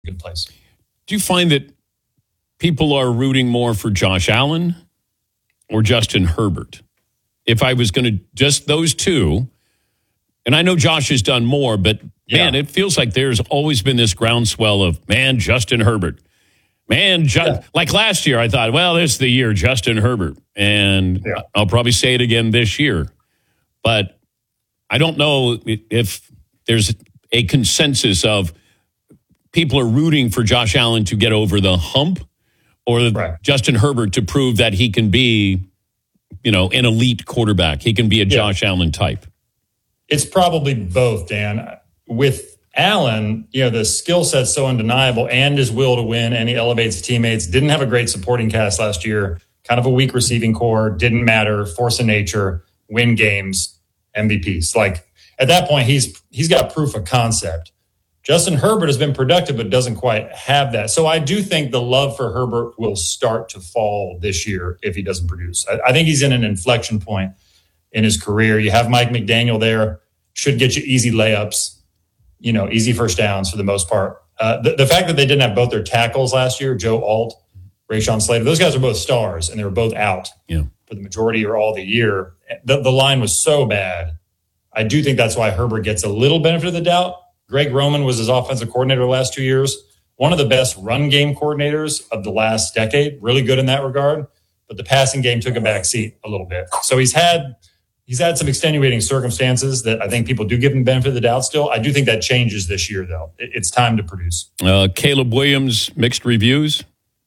good place. Do you find that people are rooting more for Josh Allen or Justin Herbert? If I was going to just those two, and I know Josh has done more, but man, it feels like there's always been this groundswell of, man, Justin Herbert. Man, like last year, I thought, well, this is the year, Justin Herbert. And I'll probably say it again this year. But I don't know if there's a consensus of people are rooting for Josh Allen to get over the hump or Justin Herbert to prove that he can be, an elite quarterback. He can be a Josh Allen type. It's probably both, Dan. With Allen, the skill set's so undeniable and his will to win, and he elevates teammates. Didn't have a great supporting cast last year. Kind of a weak receiving core. Didn't matter. Force of nature. Win games. MVPs. Like, at that point, he's got proof of concept. Justin Herbert has been productive, but doesn't quite have that. So I do think the love for Herbert will start to fall this year if he doesn't produce. I think he's in an inflection point in his career. You have Mike McDaniel there, should get you easy layups, easy first downs for the most part. The fact that they didn't have both their tackles last year, Joe Alt, Rashawn Slater, those guys are both stars, and they were both out for the majority or all the year. The line was so bad. I do think that's why Herbert gets a little benefit of the doubt. Greg Roman was his offensive coordinator the last 2 years. One of the best run game coordinators of the last decade. Really good in that regard. But the passing game took a back seat a little bit. So he's had some extenuating circumstances that I think people do give him benefit of the doubt still. I do think that changes this year, though. It's time to produce. Caleb Williams, mixed reviews?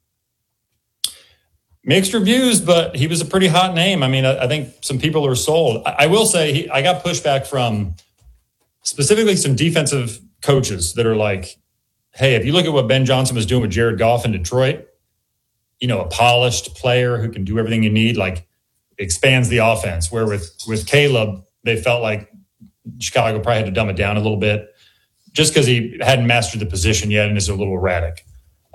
Mixed reviews, but he was a pretty hot name. I mean, I think some people are sold. I will say I got pushback from specifically some defensive coaches that are like, hey, if you look at what Ben Johnson was doing with Jared Goff in Detroit, a polished player who can do everything you need, like expands the offense. Where with Caleb, they felt like Chicago probably had to dumb it down a little bit just because he hadn't mastered the position yet and is a little erratic.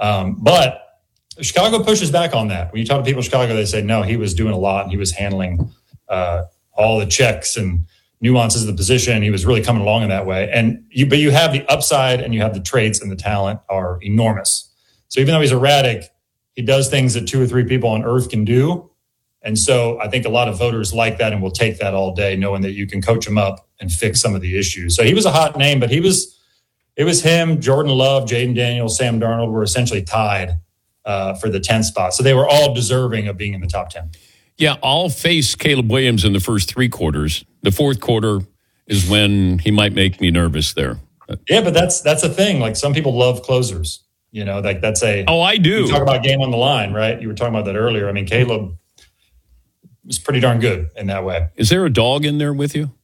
But Chicago pushes back on that. When you talk to people in Chicago, they say, no, he was doing a lot and he was handling all the checks and nuances of the position. He was really coming along in that way. But you have the upside and you have the traits, and the talent are enormous. So even though he's erratic, he does things that 2 or 3 people on earth can do. And so I think a lot of voters like that and will take that all day, knowing that you can coach him up and fix some of the issues. So he was a hot name, but it was him, Jordan Love, Jaden Daniels, Sam Darnold were essentially tied for the 10th spot. So they were all deserving of being in the top 10. Yeah, I'll face Caleb Williams in the first 3 quarters. The fourth quarter is when he might make me nervous there. Yeah, but that's a thing. Like, some people love closers. Like that's a... Oh, I do. You talk about game on the line, right? You were talking about that earlier. I mean, Caleb was pretty darn good in that way. Is there a dog in there with you?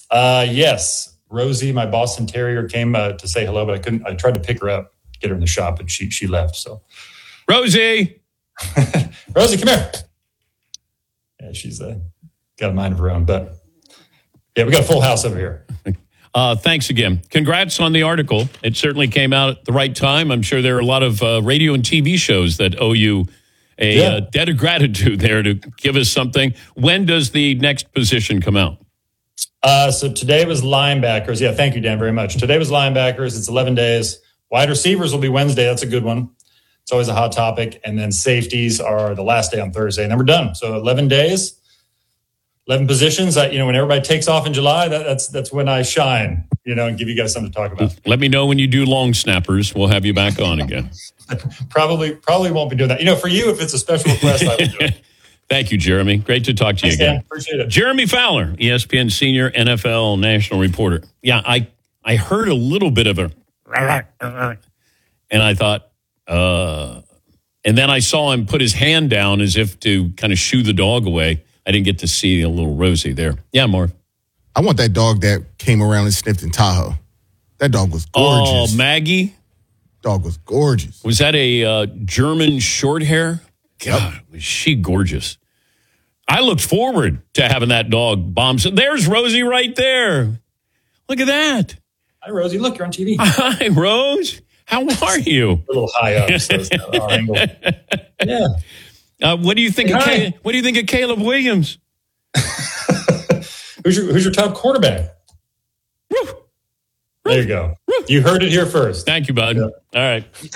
Yes. Rosie, my Boston Terrier, came to say hello, but I couldn't. I tried to pick her up, get her in the shop, but she left. So, Rosie! Rosie, come here. Yeah, she's got a mind of her own, but yeah, we got a full house over here. Thanks again. Congrats on the article. It certainly came out at the right time. I'm sure there are a lot of radio and TV shows that owe you a debt of gratitude there to give us something. When does the next position come out? So today was linebackers. Yeah, thank you, Dan, very much. Today was linebackers. It's 11 days. Wide receivers will be Wednesday. That's a good one. It's always a hot topic. And then safeties are the last day on Thursday. And then we're done. So 11 days, 11 positions. When everybody takes off in July, that's when I shine, and give you guys something to talk about. Let me know when you do long snappers. We'll have you back on again. Probably won't be doing that. For you, if it's a special request, I will do it. Thank you, Jeremy. Great to talk to you again. Dan. Appreciate it. Jeremy Fowler, ESPN senior NFL national reporter. Yeah, I heard a little bit of a, and I thought, and then I saw him put his hand down as if to kind of shoo the dog away. I didn't get to see a little Rosie there. Yeah, Marv. I want that dog that came around and sniffed in Tahoe. That dog was gorgeous. Oh, Maggie? Dog was gorgeous. Was that a German short hair? God, was she gorgeous. I looked forward to having that dog bomb. There's Rosie right there. Look at that. Hi, Rosie. Look, you're on TV. Hi, Rose. How are you? A little high up. So it's not our angle. Yeah. What do you think? What do you think of Caleb Williams? Who's your top quarterback? There you go. You heard it here first. Thank you, bud. Yeah. All right.